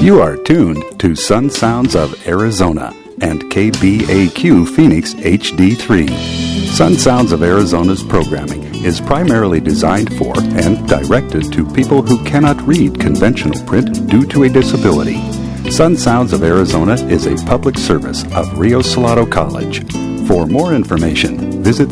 You are tuned to Sun Sounds of Arizona and KBAQ Phoenix HD3. Sun Sounds of Arizona's programming is primarily designed for and directed to people who cannot read conventional print due to a disability. Sun Sounds of Arizona is a public service of Rio Salado College. For more information, visit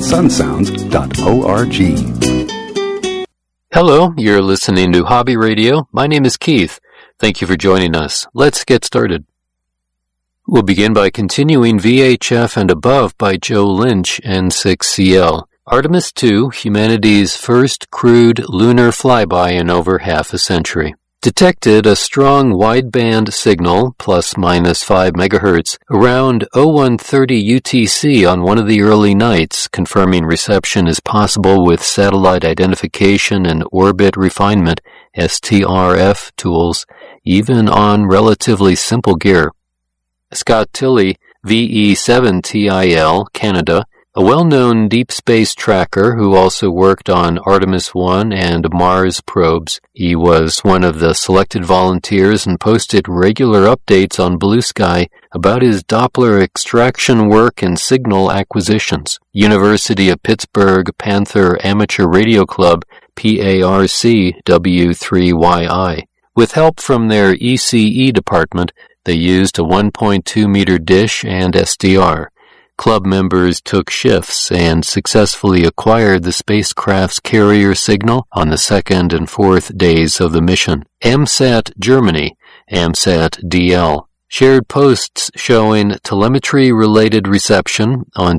sunsounds.org. Hello, you're listening to Hobby Radio. My name is Keith. Thank you for joining us. Let's get started. We'll begin by continuing VHF and Above by Joe Lynch, N6CL. Artemis II, humanity's first crewed lunar flyby in over half a century. Detected a strong wideband signal, ±5 MHz, around 0130 UTC on one of the early nights, confirming reception is possible with satellite identification and orbit refinement, STRF tools, even on relatively simple gear. Scott Tilley, VE7TIL, Canada, a well-known deep space tracker who also worked on Artemis I and Mars probes. He was one of the selected volunteers and posted regular updates on Blue Sky about his Doppler extraction work and signal acquisitions. University of Pittsburgh Panther Amateur Radio Club, PARC W3YI. With help from their ECE department, they used a 1.2-meter dish and SDR. Club members took shifts and successfully acquired the spacecraft's carrier signal on the second and fourth days of the mission. AMSAT Germany, AMSAT DL, shared posts showing telemetry-related reception on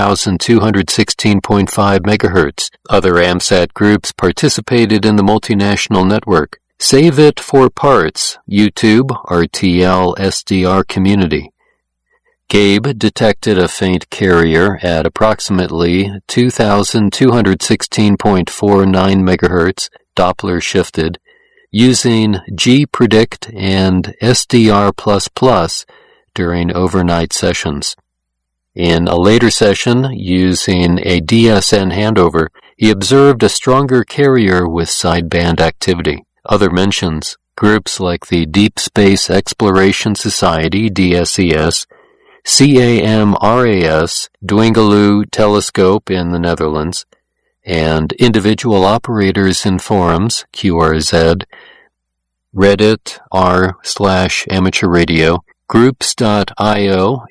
2,216.5 MHz. Other AMSAT groups participated in the multinational network. Save It for Parts, YouTube, RTL SDR community. Gabe detected a faint carrier at approximately 2,216.49 MHz, Doppler shifted, using G-Predict and SDR++ during overnight sessions. In a later session, using a DSN handover, he observed a stronger carrier with sideband activity. Other mentions, groups like the Deep Space Exploration Society, DSES, CAMRAS, Dwingaloo Telescope in the Netherlands, and individual operators in forums, QRZ, Reddit, r/amateur radio, groups.io,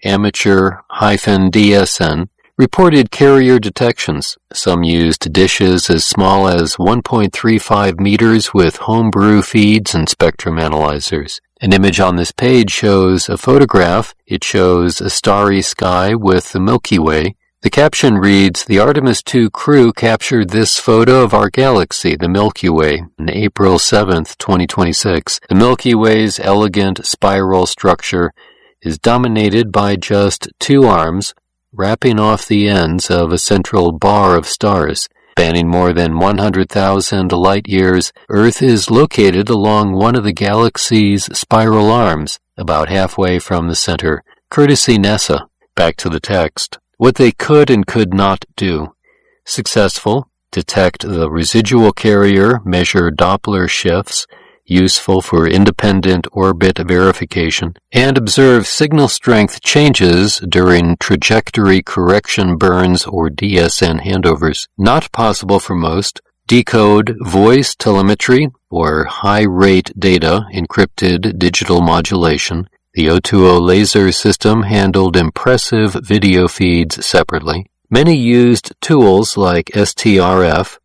amateur-DSN, reported carrier detections. Some used dishes as small as 1.35 meters with homebrew feeds and spectrum analyzers. An image on this page shows a photograph. It shows a starry sky with the Milky Way. The caption reads, "The Artemis II crew captured this photo of our galaxy, the Milky Way, on April 7th, 2026. The Milky Way's elegant spiral structure is dominated by just two arms, wrapping off the ends of a central bar of stars. Spanning more than 100,000 light-years, Earth is located along one of the galaxy's spiral arms, about halfway from the center. Courtesy NASA." Back to the text. What they could and could not do. Successful. Detect the residual carrier, measure Doppler shifts, useful for independent orbit verification, and observe signal strength changes during trajectory correction burns or DSN handovers. Not possible for most. Decode voice telemetry or high-rate data, encrypted digital modulation. The O2O laser system handled impressive video feeds separately. Many used tools like STRF,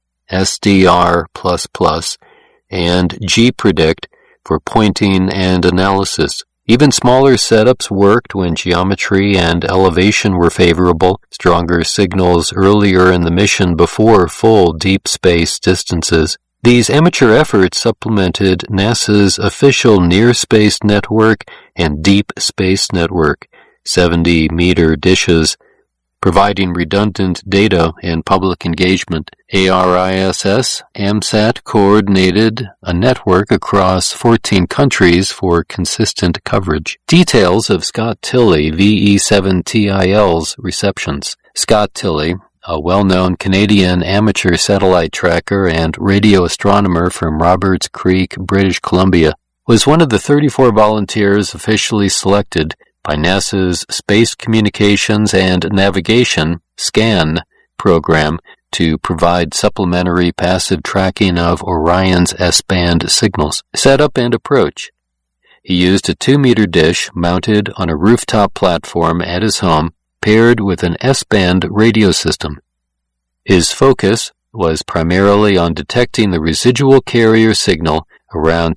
SDR++, and G-Predict for pointing and analysis. Even smaller setups worked when geometry and elevation were favorable, stronger signals earlier in the mission before full deep space distances. These amateur efforts supplemented NASA's official Near Space Network and Deep Space Network, 70-meter dishes, providing redundant data and public engagement. ARISS, AMSAT coordinated a network across 14 countries for consistent coverage. Details of Scott Tilley, VE7TIL's receptions. Scott Tilley, a well-known Canadian amateur satellite tracker and radio astronomer from Roberts Creek, British Columbia, was one of the 34 volunteers officially selected by NASA's Space Communications and Navigation, SCAN, program to provide supplementary passive tracking of Orion's S-band signals, setup and approach. He used a 2-meter dish mounted on a rooftop platform at his home, paired with an S-band radio system. His focus was primarily on detecting the residual carrier signal around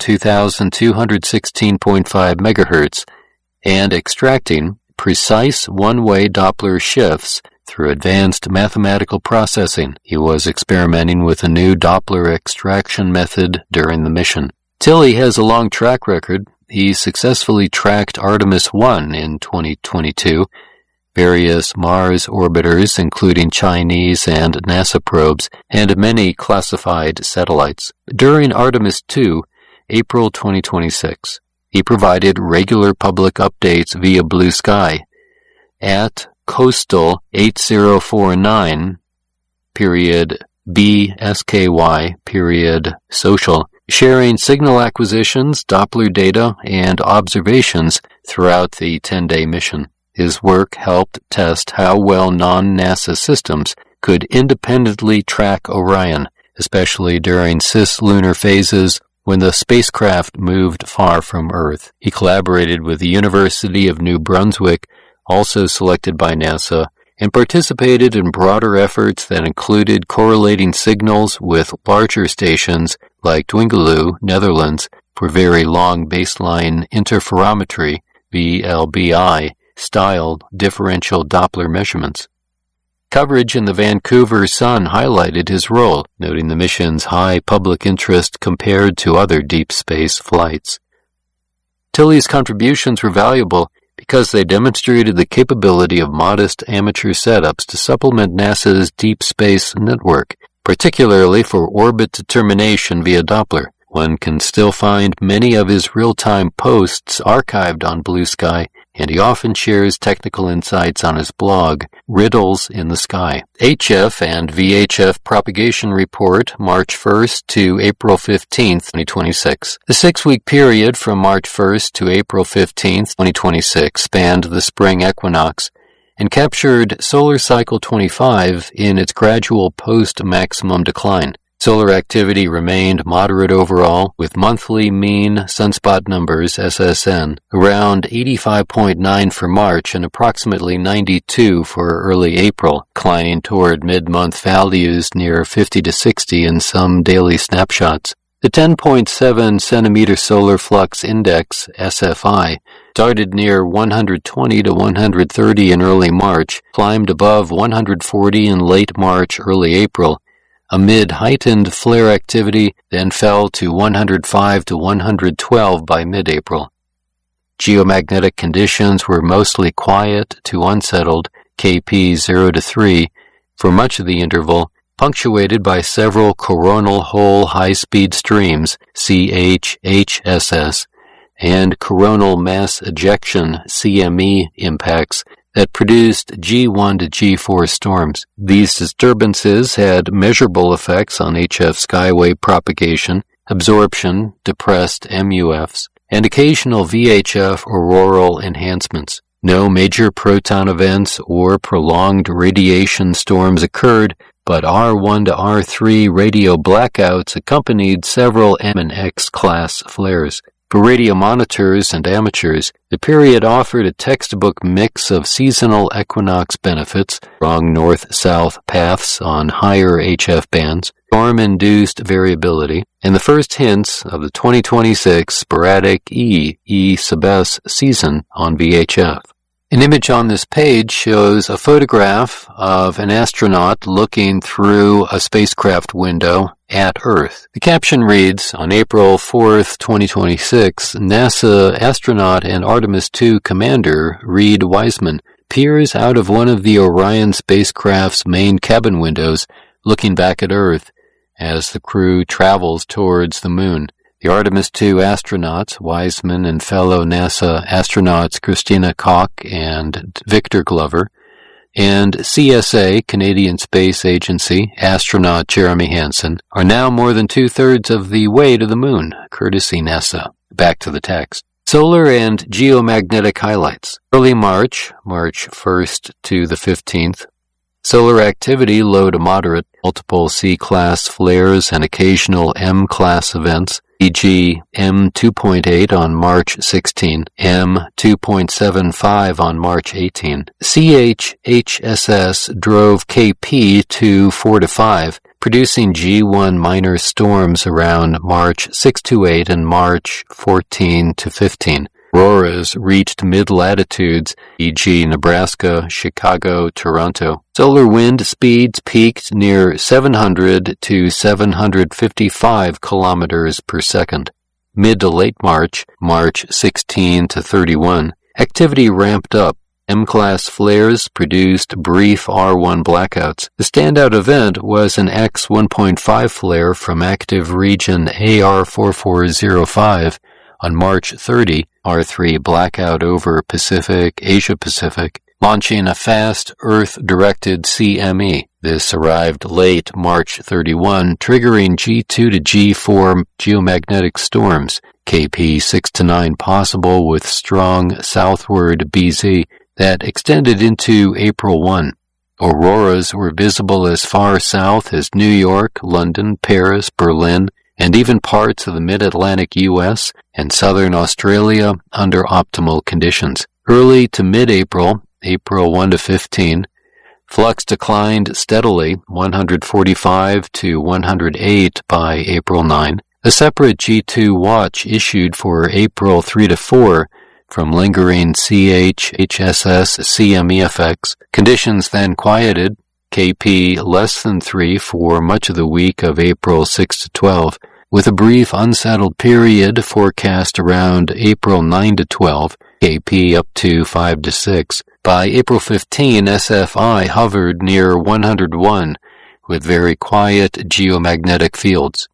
2,216.5 megahertz and extracting precise one-way Doppler shifts through advanced mathematical processing. He was experimenting with a new Doppler extraction method during the mission. Tilley has a long track record. He successfully tracked Artemis 1 in 2022, various Mars orbiters, including Chinese and NASA probes, and many classified satellites. During Artemis 2, April 2026, he provided regular public updates via Blue Sky at Coastal 8049, BSKY, social, sharing signal acquisitions, Doppler data, and observations throughout the 10-day mission. His work helped test how well non-NASA systems could independently track Orion, especially during cislunar phases when the spacecraft moved far from Earth. He collaborated with the University of New Brunswick, also selected by NASA, and participated in broader efforts that included correlating signals with larger stations like Dwingeloo, Netherlands, for very long baseline interferometry, VLBI, styled differential Doppler measurements. Coverage in the Vancouver Sun highlighted his role, noting the mission's high public interest compared to other deep space flights. Tilley's contributions were valuable because they demonstrated the capability of modest amateur setups to supplement NASA's deep space network, particularly for orbit determination via Doppler. One can still find many of his real-time posts archived on Blue Sky, and he often shares technical insights on his blog, Riddles in the Sky. HF and VHF propagation report, March 1st to April 15th, 2026. The 6-week period from March 1st to April 15th, 2026 spanned the spring equinox and captured solar cycle 25 in its gradual post-maximum decline. Solar activity remained moderate overall, with monthly mean sunspot numbers, SSN, around 85.9 for March and approximately 92 for early April, declining toward mid-month values near 50 to 60 in some daily snapshots. The 10.7 centimeter solar flux index, SFI, started near 120 to 130 in early March, climbed above 140 in late March, early April, amid heightened flare activity, then fell to 105 to 112 by mid-April. Geomagnetic conditions were mostly quiet to unsettled, KP 0 to 3, for much of the interval, punctuated by several coronal hole high-speed streams, CH-HSS, and coronal mass ejection, CME, impacts that produced G1 to G4 storms. These disturbances had measurable effects on HF skywave propagation, absorption, depressed MUFs, and occasional VHF auroral enhancements. No major proton events or prolonged radiation storms occurred, but R1 to R3 radio blackouts accompanied several M and X class flares. For radio monitors and amateurs, the period offered a textbook mix of seasonal equinox benefits, strong north-south paths on higher HF bands, storm-induced variability, and the first hints of the 2026 sporadic E sub S season on VHF. An image on this page shows a photograph of an astronaut looking through a spacecraft window at Earth. The caption reads, on April 4th, 2026, NASA astronaut and Artemis II commander Reed Wiseman peers out of one of the Orion spacecraft's main cabin windows, looking back at Earth as the crew travels towards the moon. The Artemis II astronauts, Wiseman and fellow NASA astronauts Christina Koch and Victor Glover, and CSA, Canadian Space Agency, astronaut Jeremy Hansen, are now more than 2/3 of the way to the moon, courtesy NASA. Back to the text. Solar and geomagnetic highlights. Early March 1st to the 15th. Solar activity low to moderate, multiple C-class flares and occasional M-class events, e.g. M2.8 on March 16, M2.75 on March 18. CHHSS drove KP to 4 to 5, producing G1 minor storms around March 6 to 8 and March 14 to 15. Auroras reached mid-latitudes, e.g. Nebraska, Chicago, Toronto. Solar wind speeds peaked near 700 to 755 kilometers per second. Mid to late March, March 16 to 31, activity ramped up. M-class flares produced brief R1 blackouts. The standout event was an X1.5 flare from active region AR4405 on March 30, R3 blackout over Asia-Pacific, launching a fast Earth-directed CME. This arrived late March 31, triggering G2 to G4 geomagnetic storms, KP 6 to 9 possible with strong southward BZ that extended into April 1. Auroras were visible as far south as New York, London, Paris, Berlin, and even parts of the mid-Atlantic U.S. and southern Australia under optimal conditions. Early to mid-April, April 1 to 15, flux declined steadily, 145 to 108 by April 9. A separate G2 watch issued for April 3 to 4 from lingering CHHSS CME effects. Conditions then quieted, KP less than 3 for much of the week of April 6 to 12, with a brief unsettled period forecast around April 9 to 12, KP up to 5 to 6. By April 15, SFI hovered near 101, with very quiet geomagnetic fields.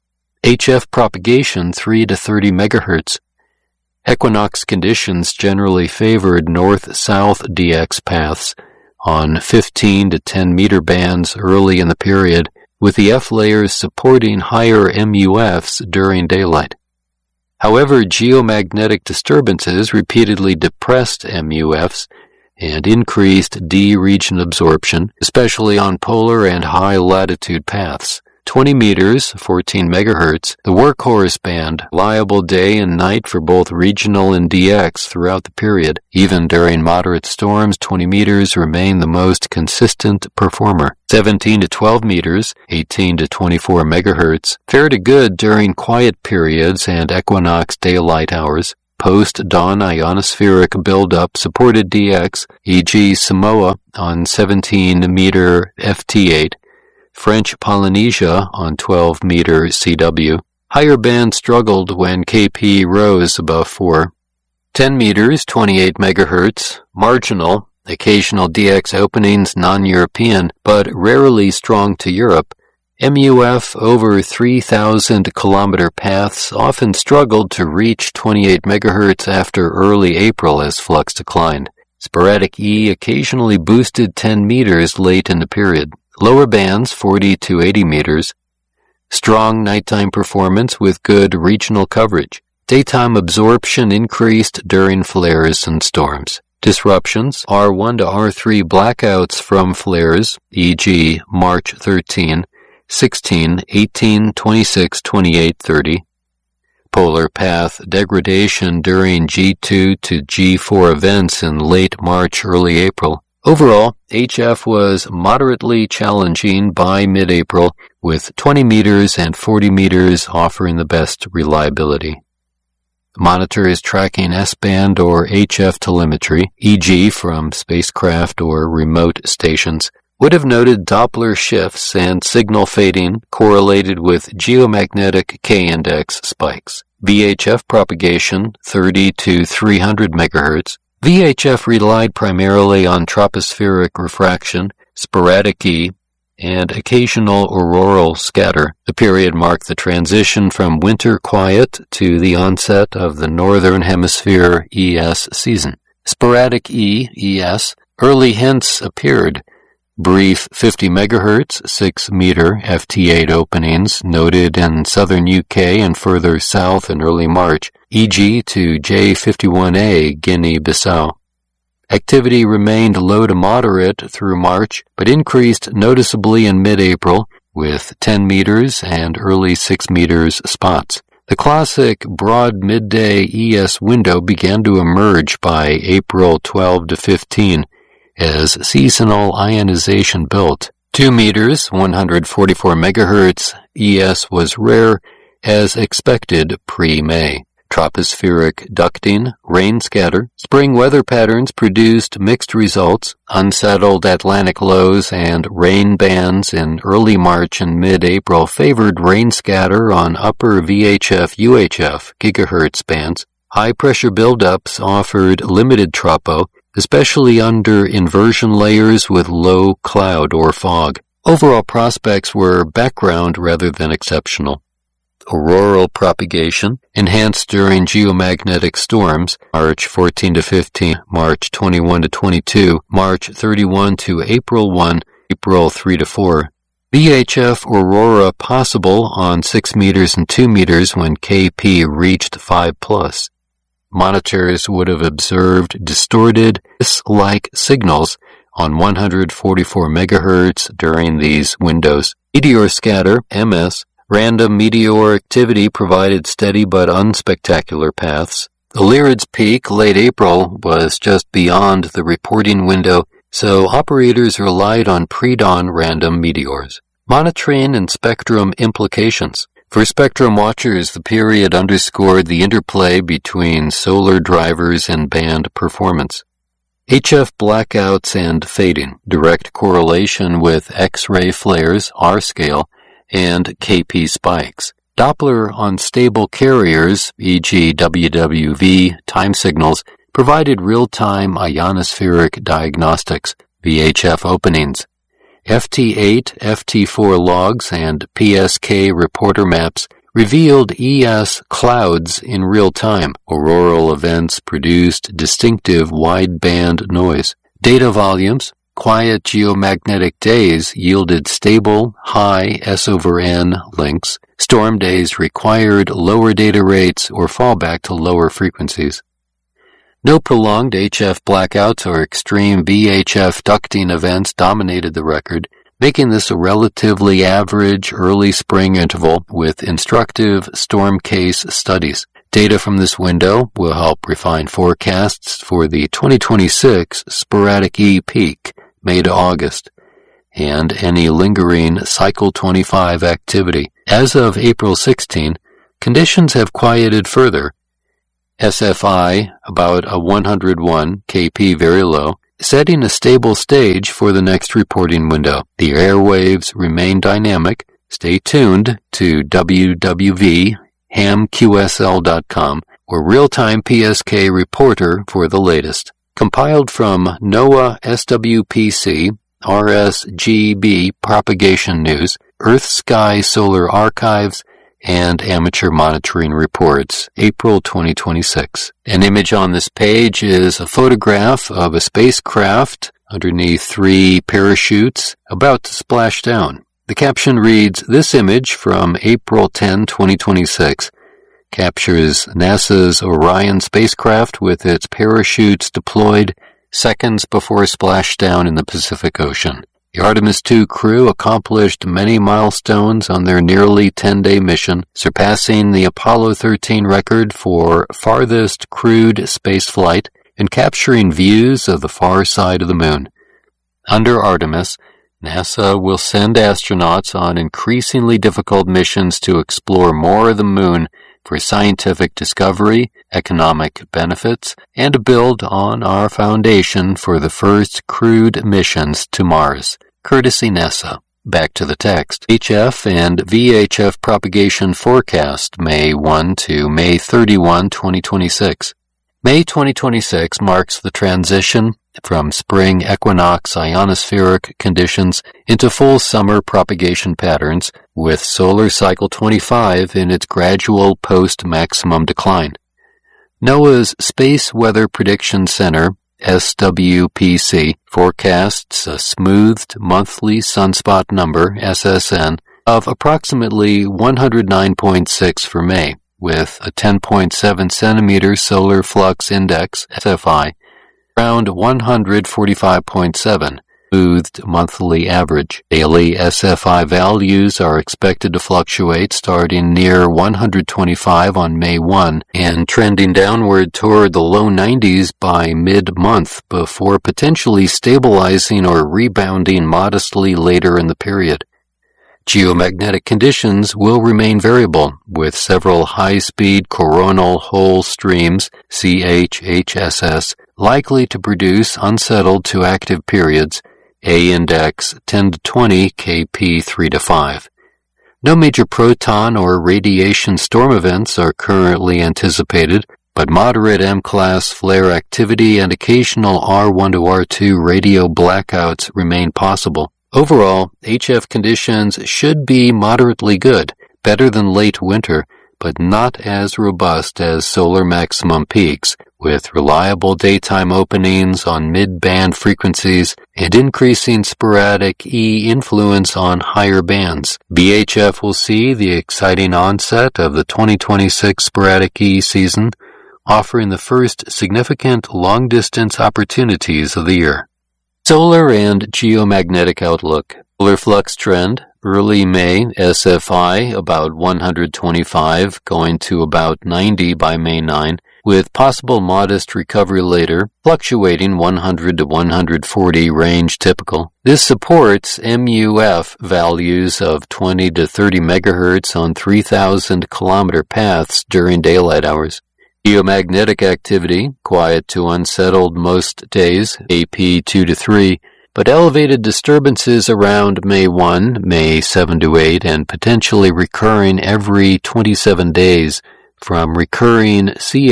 HF propagation 3 to 30 MHz. Equinox conditions generally favored north-south DX paths on 15 to 10 meter bands early in the period, with the F layers supporting higher MUFs during daylight. However, geomagnetic disturbances repeatedly depressed MUFs and increased D region absorption, especially on polar and high latitude paths. 20 meters, 14 megahertz, the workhorse band, reliable day and night for both regional and DX throughout the period. Even during moderate storms, 20 meters remain the most consistent performer. 17 to 12 meters, 18 to 24 megahertz, fair to good during quiet periods and equinox daylight hours. Post-dawn ionospheric buildup supported DX, e.g. Samoa on 17-meter FT8, French Polynesia on 12-meter CW. Higher bands struggled when KP rose above 4. 10 meters, 28 megahertz, marginal, occasional DX openings non-European, but rarely strong to Europe. MUF over 3,000 kilometer paths often struggled to reach 28 megahertz after early April as flux declined. Sporadic E occasionally boosted 10 meters late in the period. Lower bands 40 to 80 meters. Strong nighttime performance with good regional coverage. Daytime absorption increased during flares and storms. Disruptions, R1 to R3 blackouts from flares, e.g. March 13, 16, 18, 26, 28, 30. Polar path degradation during G2 to G4 events in late March, early April. Overall, HF was moderately challenging by mid-April, with 20 meters and 40 meters offering the best reliability. Monitor is tracking S-band or HF telemetry, e.g. from spacecraft or remote stations, would have noted Doppler shifts and signal fading correlated with geomagnetic K-index spikes. VHF propagation 30 to 300 MHz. VHF relied primarily on tropospheric refraction, sporadic E, and occasional auroral scatter. The period marked the transition from winter quiet to the onset of the Northern Hemisphere ES season. Sporadic E, ES, early hints appeared, Brief 50 MHz 6-meter FT8 openings noted in southern UK and further south in early March, e.g. to J51A Guinea-Bissau. Activity remained low to moderate through March, but increased noticeably in mid-April with 10 meters and early 6 meters spots. The classic broad midday ES window began to emerge by April 12 to 15 as seasonal ionization built. 2 meters, 144 megahertz ES was rare as expected pre-May. Tropospheric ducting, rain scatter, spring weather patterns produced mixed results. Unsettled Atlantic lows and rain bands in early March and mid-April favored rain scatter on upper VHF-UHF gigahertz bands. High-pressure buildups offered limited tropo, especially under inversion layers with low cloud or fog. Overall prospects were background rather than exceptional. Auroral propagation, enhanced during geomagnetic storms, March 14 to 15, March 21 to 22, March 31 to April 1, April 3 to 4. VHF aurora possible on 6 meters and 2 meters when KP reached 5+. Monitors would have observed distorted, like signals on 144 megahertz during these windows. Meteor scatter, MS, random meteor activity provided steady but unspectacular paths. The Lyrid's peak, late April, was just beyond the reporting window, so operators relied on pre-dawn random meteors. Monitoring and spectrum implications. For spectrum watchers, the period underscored the interplay between solar drivers and band performance. HF blackouts and fading, direct correlation with X-ray flares, R-scale, and KP spikes. Doppler on stable carriers, e.g. WWV time signals, provided real-time ionospheric diagnostics, VHF openings. FT8, FT4 logs, and PSK reporter maps revealed ES clouds in real time. Auroral events produced distinctive wideband noise. Data volumes, quiet geomagnetic days yielded stable, high S/N links. Storm days required lower data rates or fallback to lower frequencies. No prolonged HF blackouts or extreme VHF ducting events dominated the record, making this a relatively average early spring interval with instructive storm case studies. Data from this window will help refine forecasts for the 2026 sporadic E peak, May to August, and any lingering Cycle 25 activity. As of April 16, conditions have quieted further. SFI, about a 101, KP very low, setting a stable stage for the next reporting window. The airwaves remain dynamic. Stay tuned to www.hamqsl.com or Real-Time PSK Reporter for the latest. Compiled from NOAA SWPC, RSGB Propagation News, Earth Sky Solar Archives, and Amateur Monitoring Reports, April 2026. An image on this page is a photograph of a spacecraft underneath 3 parachutes about to splash down. The caption reads, "This image from April 10, 2026 captures NASA's Orion spacecraft with its parachutes deployed seconds before splashdown in the Pacific Ocean. The Artemis II crew accomplished many milestones on their nearly 10-day mission, surpassing the Apollo 13 record for farthest crewed spaceflight and capturing views of the far side of the moon. Under Artemis, NASA will send astronauts on increasingly difficult missions to explore more of the moon for scientific discovery, economic benefits, and to build on our foundation for the first crewed missions to Mars. Courtesy NASA." Back to the text. HF and VHF propagation forecast, May 1 to May 31, 2026. May 2026 marks the transition from spring equinox ionospheric conditions into full summer propagation patterns, with solar cycle 25 in its gradual post-maximum decline. NOAA's Space Weather Prediction Center, SWPC forecasts a smoothed monthly sunspot number, SSN, of approximately 109.6 for May, with a 10.7 centimeter solar flux index, SFI, around 145.7, smoothed monthly average. Daily SFI values are expected to fluctuate starting near 125 on May 1 and trending downward toward the low 90s by mid-month before potentially stabilizing or rebounding modestly later in the period. Geomagnetic conditions will remain variable, with several high-speed coronal hole streams, CHHSS, likely to produce unsettled to active periods, A index 10 to 20, KP 3 to 5. No major proton or radiation storm events are currently anticipated, but moderate M-class flare activity and occasional R1 to R2 radio blackouts remain possible. Overall, HF conditions should be moderately good, better than late winter, but not as robust as solar maximum peaks, with reliable daytime openings on mid-band frequencies and increasing sporadic E influence on higher bands. BHF will see the exciting onset of the 2026 sporadic E season, offering the first significant long-distance opportunities of the year. Solar and geomagnetic outlook. Solar flux trend. Early May, SFI about 125, going to about 90 by May 9, with possible modest recovery later, fluctuating 100 to 140 range typical. This supports MUF values of 20 to 30 megahertz on 3,000 kilometer paths during daylight hours. Geomagnetic activity, quiet to unsettled most days, AP 2 to 3, but elevated disturbances around May 1, May 7 to 8, and potentially recurring every 27 days from recurring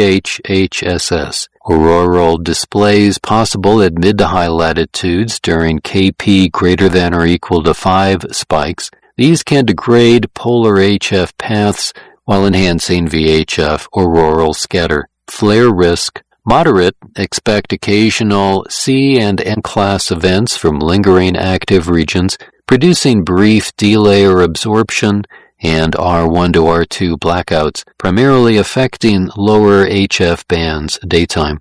CHHSS. Auroral displays possible at mid to high latitudes during KP greater than or equal to 5 spikes. These can degrade polar HF paths while enhancing VHF auroral scatter. Flare risk. Moderate, expect occasional C and N-class events from lingering active regions, producing brief delay or absorption and R1 to R2 blackouts, primarily affecting lower HF bands daytime.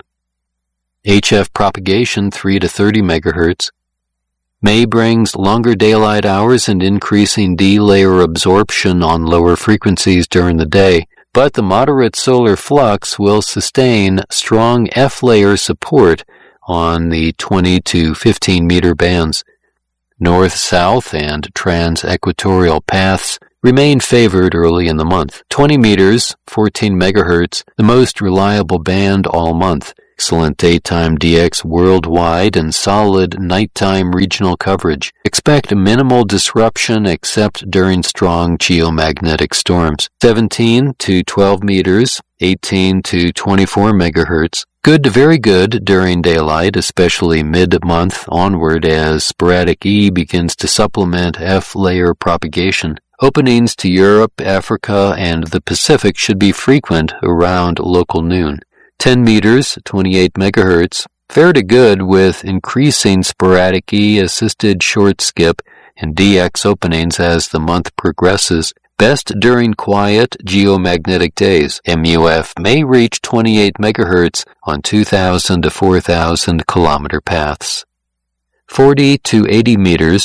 HF propagation 3 to 30 megahertz. May brings longer daylight hours and increasing delay or absorption on lower frequencies during the day, but the moderate solar flux will sustain strong F-layer support on the 20 to 15 meter bands. North-south and trans-equatorial paths remain favored early in the month. 20 meters, 14 megahertz, the most reliable band all month. Excellent daytime DX worldwide and solid nighttime regional coverage. Expect minimal disruption except during strong geomagnetic storms. 17 to 12 meters, 18 to 24 megahertz. Good to very good during daylight, especially mid-month onward as sporadic E begins to supplement F-layer propagation. Openings to Europe, Africa, and the Pacific should be frequent around local noon. 10 meters, 28 megahertz, fair to good with increasing sporadic E-assisted short skip and DX openings as the month progresses. Best during quiet geomagnetic days. MUF may reach 28 megahertz on 2,000 to 4,000 kilometer paths. 40 to 80 meters,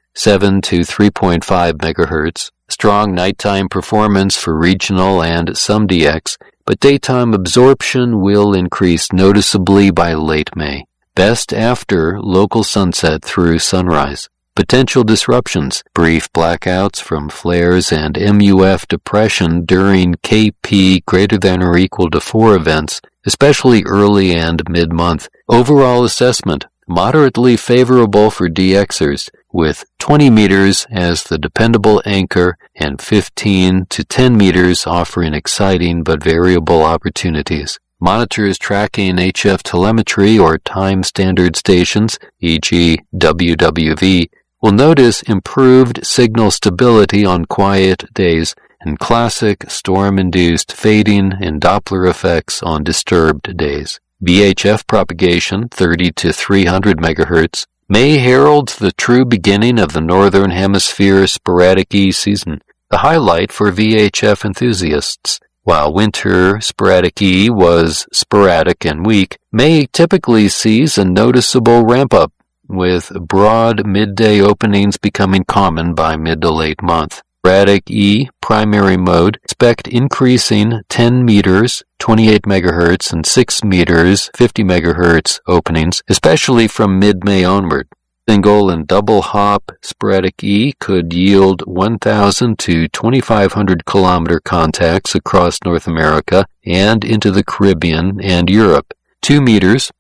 7 to 3.5 megahertz. Strong nighttime performance for regional and some DX, but daytime absorption will increase noticeably by late May. Best after local sunset through sunrise. Potential disruptions, brief blackouts from flares and MUF depression during KP greater than or equal to 4 events, especially early and mid-month. Overall assessment, moderately favorable for DXers, with 20 meters as the dependable anchor and 15 to 10 meters offering exciting but variable opportunities. Monitors tracking HF telemetry or time standard stations, e.g. WWV, will notice improved signal stability on quiet days and classic storm-induced fading and Doppler effects on disturbed days. VHF propagation 30 to 300 MHz, May heralds the true beginning of the Northern Hemisphere sporadic E season, the highlight for VHF enthusiasts. While winter sporadic E was sporadic and weak, May typically sees a noticeable ramp-up, with broad midday openings becoming common by mid to late month. Sporadic E primary mode expect increasing 10 meters, 28 MHz, and 6 meters, 50 MHz openings, especially from mid-May onward. Single and double hop sporadic E could yield 1,000 to 2,500 kilometer contacts across North America and into the Caribbean and Europe. 2 meters,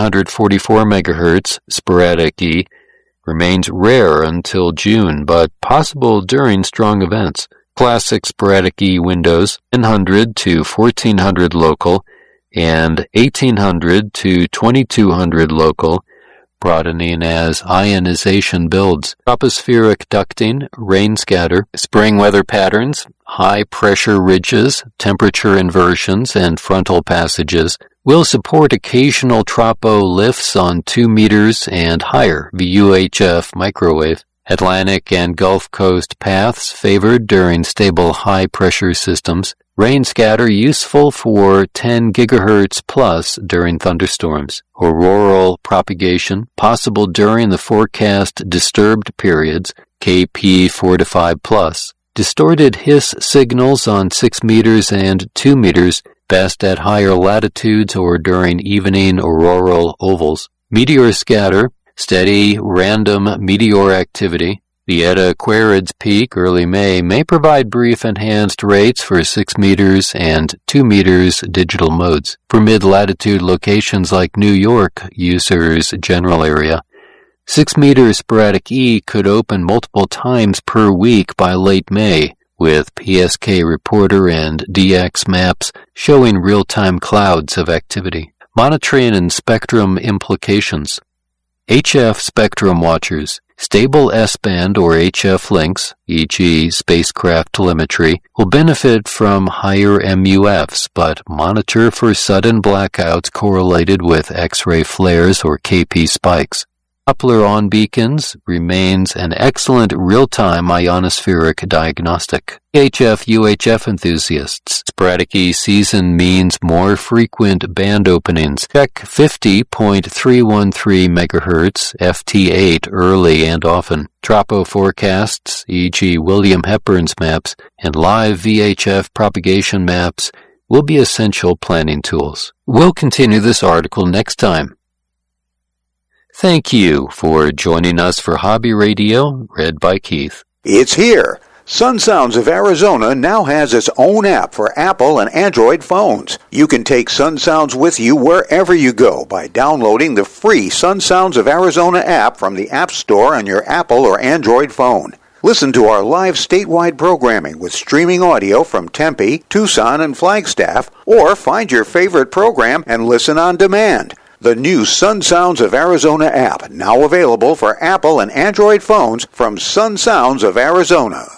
144 MHz sporadic E remains rare until June, but possible during strong events. Classic sporadic E windows, 1,000 to 1,400 local and 1,800 to 2,200 local, broadening as ionization builds. Tropospheric ducting, rain scatter, spring weather patterns, high pressure ridges, temperature inversions, and frontal passages will support occasional tropo lifts on 2 meters and higher VUHF microwave. Atlantic and Gulf Coast paths favored during stable high-pressure systems. Rain scatter useful for 10 GHz plus during thunderstorms. Auroral propagation possible during the forecast disturbed periods, KP 4 to 5 plus. Distorted His signals on 6 meters and 2 meters best at higher latitudes or during evening auroral ovals. Meteor scatter, steady, random meteor activity. The Eta Aquarids peak early May may provide brief enhanced rates for 6 meters and 2 meters digital modes. For mid-latitude locations like New York, users general area, 6 meter sporadic E could open multiple times per week by late May, with PSK Reporter and DX maps showing real-time clouds of activity. Monitoring and spectrum implications. HF spectrum watchers. Stable S-band or HF links, e.g. spacecraft telemetry, will benefit from higher MUFs, but monitor for sudden blackouts correlated with X-ray flares or KP spikes. Doppler on beacons remains an excellent real-time ionospheric diagnostic. HF-UHF enthusiasts. Sporadic E season means more frequent band openings. Check 50.313 MHz, FT8 early and often. Tropo forecasts, e.g. William Hepburn's maps, and live VHF propagation maps will be essential planning tools. We'll continue this article next time. Thank you for joining us for Hobby Radio, read by Keith. It's here. Sun Sounds of Arizona now has its own app for Apple and Android phones. You can take Sun Sounds with you wherever you go by downloading the free Sun Sounds of Arizona app from the App Store on your Apple or Android phone. Listen to our live statewide programming with streaming audio from Tempe, Tucson, and Flagstaff, or find your favorite program and listen on demand. The new Sun Sounds of Arizona app, now available for Apple and Android phones from Sun Sounds of Arizona.